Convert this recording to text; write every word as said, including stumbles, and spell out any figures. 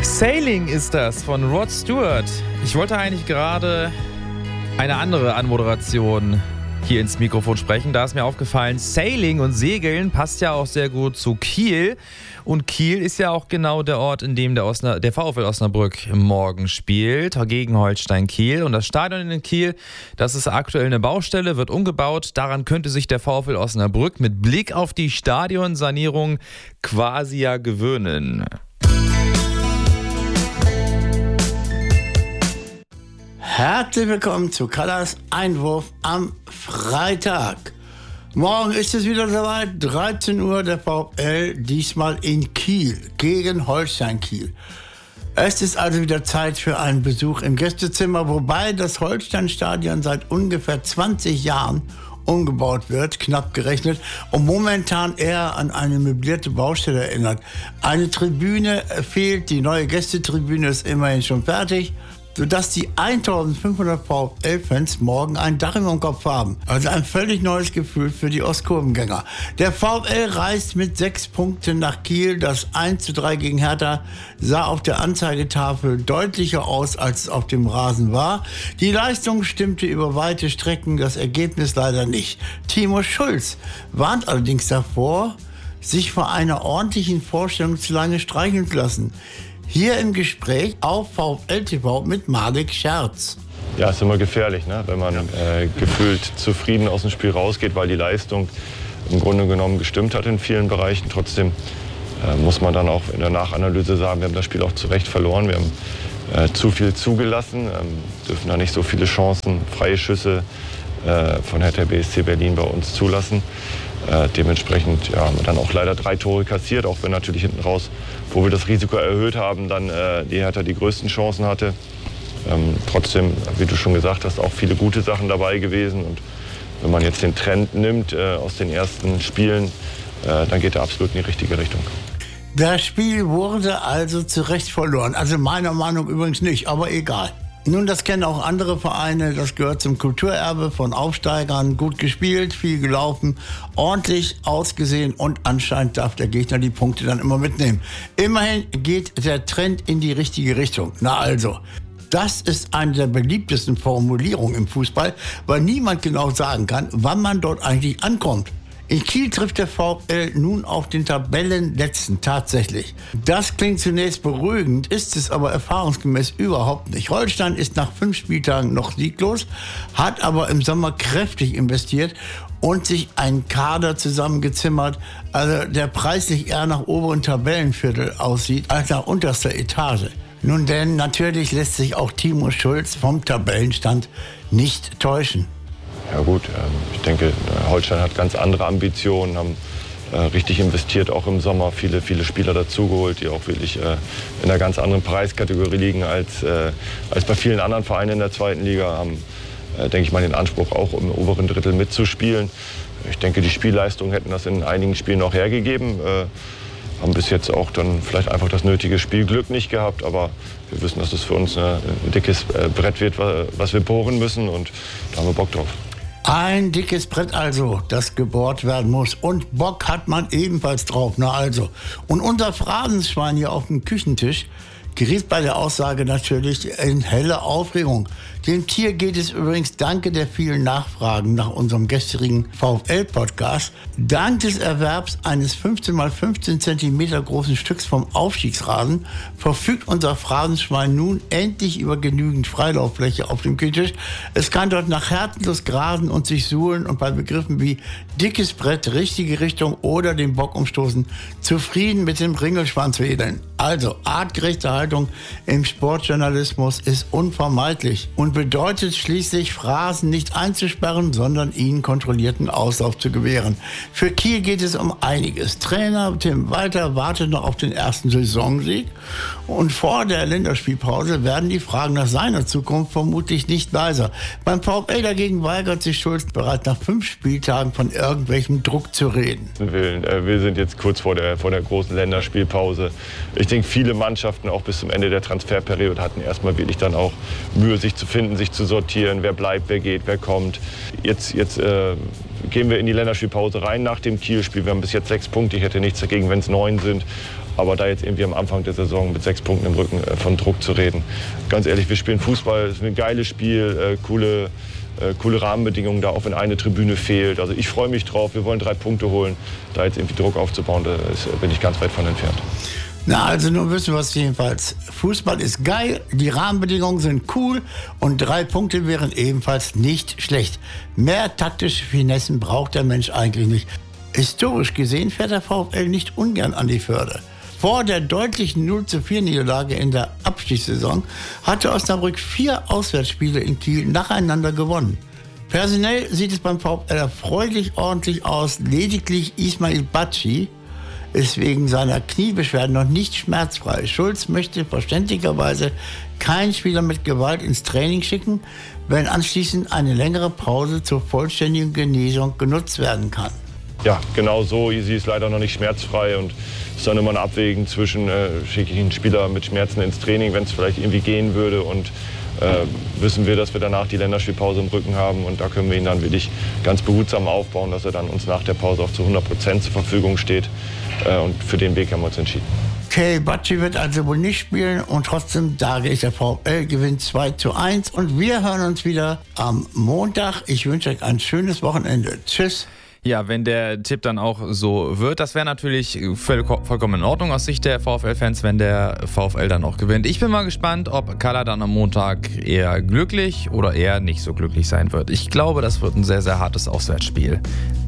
Sailing ist das von Rod Stewart. Ich wollte eigentlich gerade eine andere Anmoderation hier ins Mikrofon sprechen. Da ist mir aufgefallen, Sailing und Segeln passt ja auch sehr gut zu Kiel. Und Kiel ist ja auch genau der Ort, in dem der, Osna- der VfL Osnabrück morgen spielt, gegen Holstein Kiel. Und das Stadion in Kiel, das ist aktuell eine Baustelle, wird umgebaut. Daran könnte sich der VfL Osnabrück mit Blick auf die Stadionsanierung quasi ja gewöhnen. Herzlich willkommen zu Kallas Einwurf am Freitag. Morgen ist es wieder soweit, dreizehn Uhr, der VfL, diesmal in Kiel, gegen Holstein Kiel. Es ist also wieder Zeit für einen Besuch im Gästezimmer, wobei das Holstein-Stadion seit ungefähr zwanzig Jahren umgebaut wird, knapp gerechnet, und momentan eher an eine möblierte Baustelle erinnert. Eine Tribüne fehlt, die neue Gästetribüne ist immerhin schon fertig, sodass die eintausendfünfhundert VfL-Fans morgen ein Dach über dem Kopf haben. Also ein völlig neues Gefühl für die Ostkurvengänger. Der VfL reist mit sechs Punkten nach Kiel. Das eins zu drei gegen Hertha sah auf der Anzeigetafel deutlicher aus, als es auf dem Rasen war. Die Leistung stimmte über weite Strecken, das Ergebnis leider nicht. Timo Schulz warnt allerdings davor, sich vor einer ordentlichen Vorstellung zu lange streicheln zu lassen. Hier im Gespräch auf VfL T V mit Marek Scherz. Ja, ist immer gefährlich, ne? Wenn man äh, gefühlt zufrieden aus dem Spiel rausgeht, weil die Leistung im Grunde genommen gestimmt hat in vielen Bereichen. Trotzdem äh, muss man dann auch in der Nachanalyse sagen, wir haben das Spiel auch zu Recht verloren. Wir haben äh, zu viel zugelassen, ähm, dürfen da nicht so viele Chancen, freie Schüsse äh, von Hertha B S C Berlin bei uns zulassen. Äh, dementsprechend ja, haben wir dann auch leider drei Tore kassiert, auch wenn natürlich hinten raus, wo wir das Risiko erhöht haben, dann äh, die Hertha die größten Chancen hatte. Ähm, trotzdem, wie du schon gesagt hast, auch viele gute Sachen dabei gewesen. Und wenn man jetzt den Trend nimmt äh, aus den ersten Spielen, äh, dann geht er absolut in die richtige Richtung. Das Spiel wurde also zu Recht verloren. Also meiner Meinung übrigens nicht, aber egal. Nun, das kennen auch andere Vereine, das gehört zum Kulturerbe von Aufsteigern. Gut gespielt, viel gelaufen, ordentlich ausgesehen und anscheinend darf der Gegner die Punkte dann immer mitnehmen. Immerhin geht der Trend in die richtige Richtung. Na also, das ist eine der beliebtesten Formulierungen im Fußball, weil niemand genau sagen kann, wann man dort eigentlich ankommt. In Kiel trifft der VfL nun auf den Tabellenletzten tatsächlich. Das klingt zunächst beruhigend, ist es aber erfahrungsgemäß überhaupt nicht. Holstein ist nach fünf Spieltagen noch sieglos, hat aber im Sommer kräftig investiert und sich einen Kader zusammengezimmert, also der preislich eher nach oberen Tabellenviertel aussieht als nach unterster Etage. Nun denn, natürlich lässt sich auch Timo Schulz vom Tabellenstand nicht täuschen. Ja gut, ich denke, Holstein hat ganz andere Ambitionen, haben äh, richtig investiert, auch im Sommer viele, viele Spieler dazugeholt, die auch wirklich äh, in einer ganz anderen Preiskategorie liegen als, äh, als bei vielen anderen Vereinen in der zweiten Liga, haben, äh, denke ich mal, den Anspruch auch im oberen Drittel mitzuspielen. Ich denke, die Spielleistungen hätten das in einigen Spielen auch hergegeben, äh, haben bis jetzt auch dann vielleicht einfach das nötige Spielglück nicht gehabt, aber wir wissen, dass es für uns ein dickes Brett wird, was wir bohren müssen, und da haben wir Bock drauf. Ein dickes Brett also, das gebohrt werden muss. Und Bock hat man ebenfalls drauf. Na also. Und unser Phrasenschwein hier auf dem Küchentisch geriet bei der Aussage natürlich in helle Aufregung. Dem Tier geht es übrigens, danke der vielen Nachfragen nach unserem gestrigen VfL-Podcast, dank des Erwerbs eines fünfzehn mal fünfzehn Zentimeter großen Stücks vom Aufstiegsrasen, verfügt unser Phrasenschwein nun endlich über genügend Freilauffläche auf dem Küchentisch. Es kann dort nach Herzenlust grasen und sich suhlen und bei Begriffen wie dickes Brett, richtige Richtung oder den Bock umstoßen, zufrieden mit dem Ringelschwanz wedeln. Also, artgerechte Haltung im Sportjournalismus ist unvermeidlich und bedeutet schließlich, Phrasen nicht einzusperren, sondern ihnen kontrollierten Auslauf zu gewähren. Für Kiel geht es um einiges. Trainer Tim Walter wartet noch auf den ersten Saisonsieg und vor der Länderspielpause werden die Fragen nach seiner Zukunft vermutlich nicht leiser. Beim VfL dagegen weigert sich Schulz bereits nach fünf Spieltagen von irgendwelchem Druck zu reden. Wir sind jetzt kurz vor der, vor der großen Länderspielpause. Ich denke, viele Mannschaften auch bis zum Ende der Transferperiode hatten erstmal wirklich dann auch Mühe, sich zu finden, sich zu sortieren, wer bleibt, wer geht, wer kommt. Jetzt, jetzt äh, gehen wir in die Länderspielpause rein nach dem Kiel-Spiel. Wir haben bis jetzt sechs Punkte. Ich hätte nichts dagegen, wenn es neun sind. Aber da jetzt irgendwie am Anfang der Saison mit sechs Punkten im Rücken äh, von Druck zu reden. Ganz ehrlich, wir spielen Fußball. Es ist ein geiles Spiel, äh, coole, äh, coole Rahmenbedingungen da, auch wenn eine Tribüne fehlt. Also ich freue mich drauf. Wir wollen drei Punkte holen. Da jetzt irgendwie Druck aufzubauen, da ist, bin ich ganz weit von entfernt. Na, also nun wissen wir es jedenfalls. Fußball ist geil, die Rahmenbedingungen sind cool und drei Punkte wären ebenfalls nicht schlecht. Mehr taktische Finessen braucht der Mensch eigentlich nicht. Historisch gesehen fährt der VfL nicht ungern an die Förde. Vor der deutlichen null zu vier Niederlage in der Abstiegssaison hatte Osnabrück vier Auswärtsspiele in Kiel nacheinander gewonnen. Personell sieht es beim VfL erfreulich ordentlich aus. Lediglich Ismail Bacci ist wegen seiner Kniebeschwerden noch nicht schmerzfrei. Schulz möchte verständlicherweise keinen Spieler mit Gewalt ins Training schicken, wenn anschließend eine längere Pause zur vollständigen Genesung genutzt werden kann. Ja, genau so. Sie ist leider noch nicht schmerzfrei und es ist dann immer ein Abwägen zwischen, äh, schicke ich einen Spieler mit Schmerzen ins Training, wenn es vielleicht irgendwie gehen würde, und äh, wissen wir, dass wir danach die Länderspielpause im Rücken haben, und da können wir ihn dann wirklich ganz behutsam aufbauen, dass er dann uns nach der Pause auch zu hundert Prozent zur Verfügung steht, äh, und für den Weg haben wir uns entschieden. Okay, Bacci wird also wohl nicht spielen und trotzdem sage ich, der VfL gewinnt zwei zu eins und wir hören uns wieder am Montag. Ich wünsche euch ein schönes Wochenende. Tschüss. Ja, wenn der Tipp dann auch so wird, das wäre natürlich voll, vollkommen in Ordnung aus Sicht der VfL-Fans, wenn der VfL dann auch gewinnt. Ich bin mal gespannt, ob Kalla dann am Montag eher glücklich oder eher nicht so glücklich sein wird. Ich glaube, das wird ein sehr, sehr hartes Auswärtsspiel.